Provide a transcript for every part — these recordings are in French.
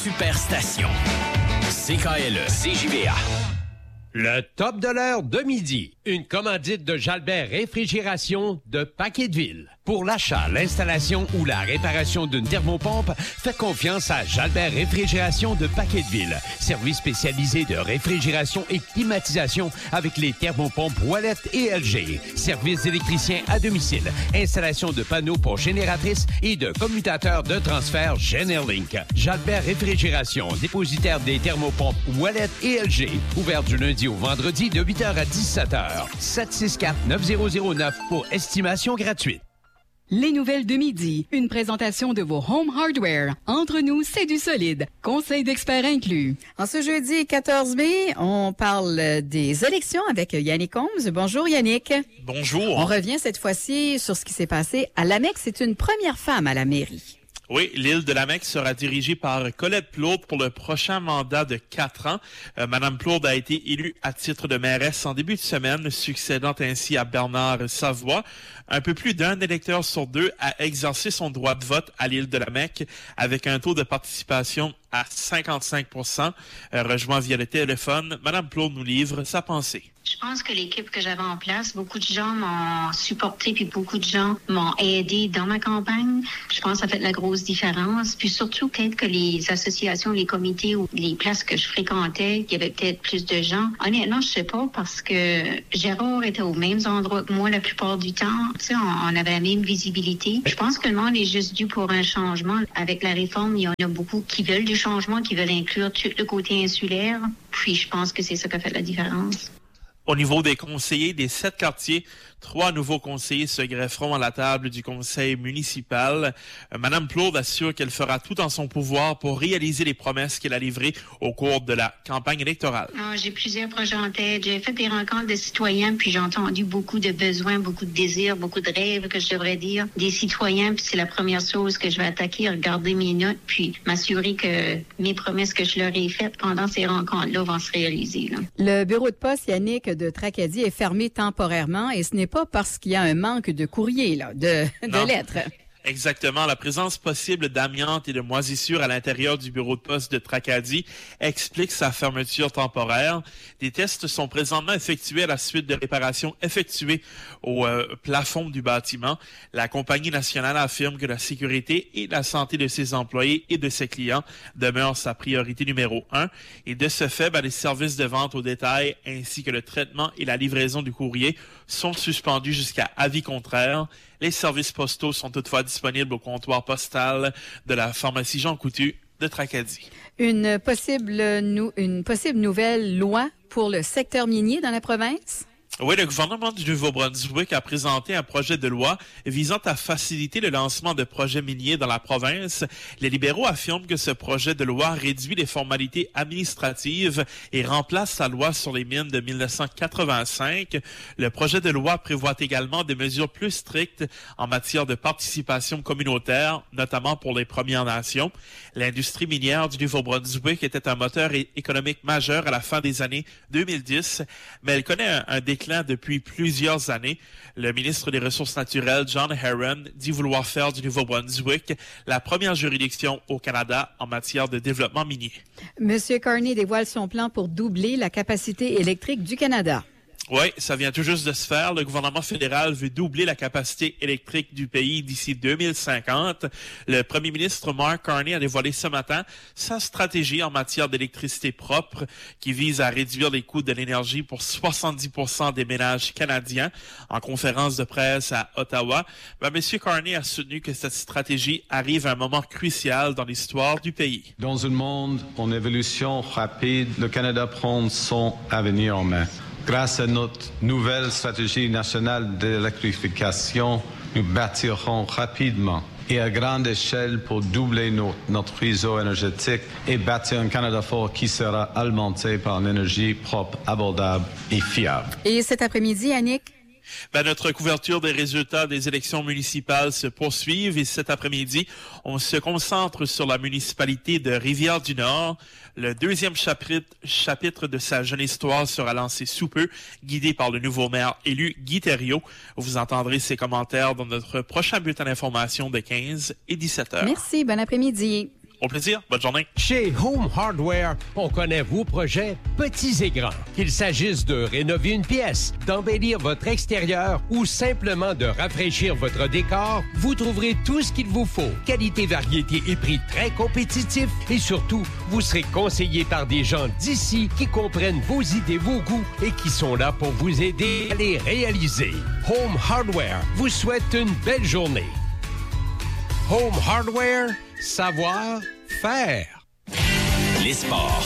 Superstation. CKLE. CJVA. Le top de l'heure de midi. Une commandite de Jalbert Réfrigération de Paqueteville. Pour l'achat, l'installation ou la réparation d'une thermopompe, faites confiance à Jalbert Réfrigération de Paqueteville. Service spécialisé de réfrigération et climatisation avec les thermopompes Wallet et LG. Service d'électricien à domicile. Installation de panneaux pour génératrices et de commutateurs de transfert Generlink. Jalbert Réfrigération, dépositaire des thermopompes Wallet et LG. Ouvert du lundi au vendredi de 8h à 17h. 764-9009 pour estimation gratuite. Les nouvelles de midi. Une présentation de vos Home Hardware. Entre nous, c'est du solide. Conseil d'experts inclus. En ce jeudi 14 mai, on parle des élections avec Yannick Combs. Bonjour Yannick. Bonjour. On revient cette fois-ci sur ce qui s'est passé à Lamec. C'est une première femme à la mairie. Oui, l'île de Lamec sera dirigée par Colette Plourde pour le prochain mandat de 4 ans. Madame Plourde a été élue à titre de mairesse en début de semaine, succédant ainsi à Bernard Savoie. Un peu plus d'un électeur sur deux a exercé son droit de vote à l'île de Lamec avec un taux de participation à 55%. Rejoint via le téléphone, Madame Plourde nous livre sa pensée. Je pense que l'équipe que j'avais en place, beaucoup de gens m'ont supporté, puis beaucoup de gens m'ont aidé dans ma campagne. Je pense que ça fait de la grosse différence. Puis surtout, peut-être que les associations, les comités ou les places que je fréquentais, il y avait peut-être plus de gens. Honnêtement, je sais pas, parce que Gérard était aux mêmes endroits que moi la plupart du temps. Tu sais, on avait la même visibilité. Je pense que le monde est juste dû pour un changement. Avec la réforme, il y en a beaucoup qui veulent du changement, qui veulent inclure tout le côté insulaire. Puis je pense que c'est ça qui a fait la différence. Au niveau des conseillers des 7 quartiers, 3 nouveaux conseillers se grefferont à la table du conseil municipal. Madame Plourde assure qu'elle fera tout en son pouvoir pour réaliser les promesses qu'elle a livrées au cours de la campagne électorale. J'ai plusieurs projets en tête. J'ai fait des rencontres de citoyens, puis j'ai entendu beaucoup de besoins, beaucoup de désirs, beaucoup de rêves, que je devrais dire, des citoyens. Puis c'est la première chose que je vais attaquer, regarder mes notes, puis m'assurer que mes promesses que je leur ai faites pendant ces rencontres-là vont se réaliser. Là. Le bureau de poste, Yannick, de Tracadie est fermé temporairement et ce n'est pas parce qu'il y a un manque de courrier, là, de lettres. Exactement. La présence possible d'amiante et de moisissures à l'intérieur du bureau de poste de Tracadie explique sa fermeture temporaire. Des tests sont présentement effectués à la suite de réparations effectuées au plafond du bâtiment. La compagnie nationale affirme que la sécurité et la santé de ses employés et de ses clients demeurent sa priorité numéro 1. Et de ce fait, les services de vente au détail ainsi que le traitement et la livraison du courrier sont suspendus jusqu'à avis contraire. Les services postaux sont toutefois disponibles au comptoir postal de la pharmacie Jean Coutu de Tracadie. Une possible nouvelle loi pour le secteur minier dans la province? Oui, le gouvernement du Nouveau-Brunswick a présenté un projet de loi visant à faciliter le lancement de projets miniers dans la province. Les libéraux affirment que ce projet de loi réduit les formalités administratives et remplace la loi sur les mines de 1985. Le projet de loi prévoit également des mesures plus strictes en matière de participation communautaire, notamment pour les Premières Nations. L'industrie minière du Nouveau-Brunswick était un moteur économique majeur à la fin des années 2010, mais elle connaît un déclin depuis plusieurs années. Le ministre des Ressources naturelles, John Herron, dit vouloir faire du Nouveau-Brunswick la première juridiction au Canada en matière de développement minier. Monsieur Carney dévoile son plan pour doubler la capacité électrique du Canada. Oui, ça vient tout juste de se faire. Le gouvernement fédéral veut doubler la capacité électrique du pays d'ici 2050. Le premier ministre Mark Carney a dévoilé ce matin sa stratégie en matière d'électricité propre qui vise à réduire les coûts de l'énergie pour 70% des ménages canadiens. En conférence de presse à Ottawa, M. Carney a soutenu que cette stratégie arrive à un moment crucial dans l'histoire du pays. Dans un monde en évolution rapide, le Canada prend son avenir en main. Grâce à notre nouvelle stratégie nationale d'électrification, nous bâtirons rapidement et à grande échelle pour doubler notre réseau énergétique et bâtir un Canada fort qui sera alimenté par une énergie propre, abordable et fiable. Et cet après-midi, Annick? Notre couverture des résultats des élections municipales se poursuivent et cet après-midi, on se concentre sur la municipalité de Rivière-du-Nord. Le deuxième chapitre de sa jeune histoire sera lancé sous peu, guidé par le nouveau maire élu Guy Thériault. Vous entendrez ses commentaires dans notre prochain bulletin d'information de 15 et 17 heures. Merci, bon après-midi. Au plaisir, bonne journée. Chez Home Hardware, on connaît vos projets petits et grands. Qu'il s'agisse de rénover une pièce, d'embellir votre extérieur ou simplement de rafraîchir votre décor, vous trouverez tout ce qu'il vous faut. Qualité, variété et prix très compétitifs et surtout, vous serez conseillé par des gens d'ici qui comprennent vos idées, vos goûts et qui sont là pour vous aider à les réaliser. Home Hardware vous souhaite une belle journée. Home Hardware, savoir faire. Les sports,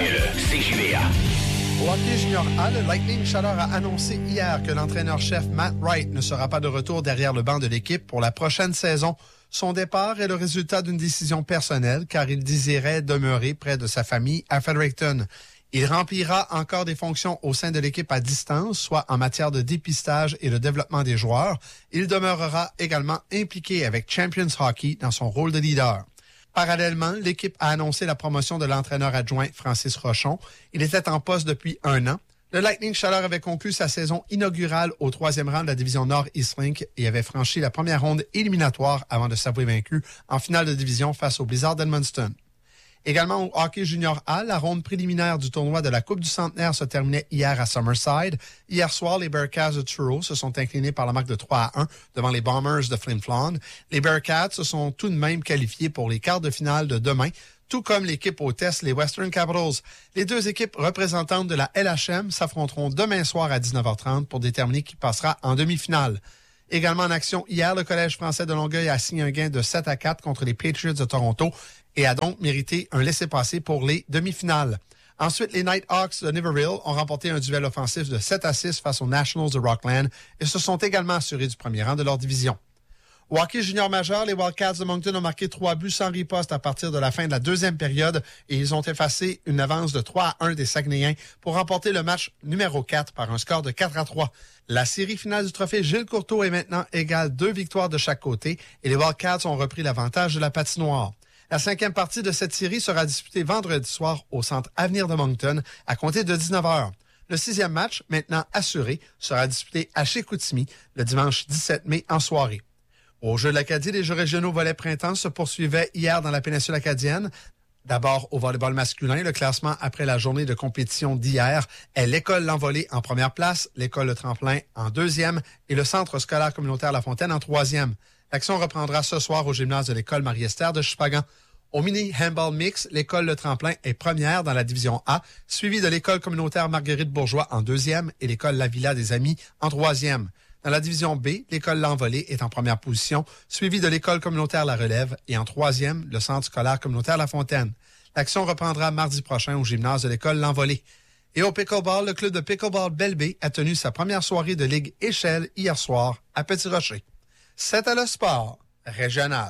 CJVA. Au hockey junior A, le Lightning Chaleur a annoncé hier que l'entraîneur-chef Matt Wright ne sera pas de retour derrière le banc de l'équipe pour la prochaine saison. Son départ est le résultat d'une décision personnelle car il désirait demeurer près de sa famille à Fredericton. Il remplira encore des fonctions au sein de l'équipe à distance, soit en matière de dépistage et de développement des joueurs. Il demeurera également impliqué avec Champions Hockey dans son rôle de leader. Parallèlement, l'équipe a annoncé la promotion de l'entraîneur adjoint Francis Rochon. Il était en poste depuis 1 an. Le Lightning Chaleur avait conclu sa saison inaugurale au 3e rang de la division Nord Eastlink et avait franchi la première ronde éliminatoire avant de s'avouer vaincu en finale de division face au Blizzard d'Edmundston. Également au hockey junior A, la ronde préliminaire du tournoi de la Coupe du Centenaire se terminait hier à Summerside. Hier soir, les Bearcats de Truro se sont inclinés par la marque de 3-1 devant les Bombers de Flin Flon. Les Bearcats se sont tout de même qualifiés pour les quarts de finale de demain, tout comme l'équipe hôtesse, les Western Capitals. Les deux équipes représentantes de la LHM s'affronteront demain soir à 19h30 pour déterminer qui passera en demi-finale. Également en action hier, le Collège français de Longueuil a signé un gain de 7-4 contre les Patriots de Toronto et a donc mérité un laissez-passer pour les demi-finales. Ensuite, les Nighthawks de Niverville ont remporté un duel offensif de 7-6 face aux Nationals de Rockland et se sont également assurés du premier rang de leur division. Au hockey junior majeur, les Wildcats de Moncton ont marqué 3 buts sans riposte à partir de la fin de la deuxième période et ils ont effacé une avance de 3-1 des Saguenayens pour remporter le match numéro 4 par un score de 4-3. La série finale du trophée Gilles Courteau est maintenant égale 2 victoires de chaque côté et les Wildcats ont repris l'avantage de la patinoire. La 5e partie de cette série sera disputée vendredi soir au centre Avenir de Moncton à compter de 19h. Le 6e match, maintenant assuré, sera disputé à Chicoutimi le dimanche 17 mai en soirée. Au Jeux de l'Acadie, les Jeux régionaux volet printemps se poursuivaient hier dans la péninsule acadienne. D'abord, au volleyball masculin, le classement après la journée de compétition d'hier est l'École L'Envolée en première place, l'École Le Tremplin en 2e et le Centre scolaire communautaire La Fontaine en 3e. L'action reprendra ce soir au gymnase de l'École Marie-Esther de Chupagan. Au mini-handball mix, l'École Le Tremplin est première dans la division A, suivie de l'École communautaire Marguerite Bourgeois en 2e et l'École La Villa des Amis en 3e. Dans la division B, l'École L'Envolée est en première position, suivie de l'École communautaire La Relève et en 3e, le Centre scolaire communautaire La Fontaine. L'action reprendra mardi prochain au gymnase de l'École L'Envolée. Et au pickleball, le club de pickleball Belle-Baie a tenu sa première soirée de Ligue Échelle hier soir à Petit-Rocher. C'était le sport régional.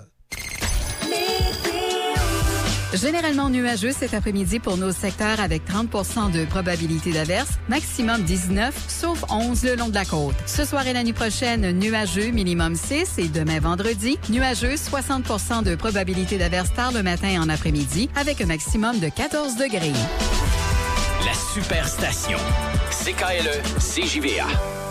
Généralement nuageux cet après-midi pour nos secteurs avec 30 % de probabilité d'averse, maximum 19, sauf 11 le long de la côte. Ce soir et la nuit prochaine, nuageux, minimum 6 et demain vendredi, nuageux, 60 % de probabilité d'averse tard le matin et en après-midi avec un maximum de 14 degrés. La Superstation. CKLE, CJVA.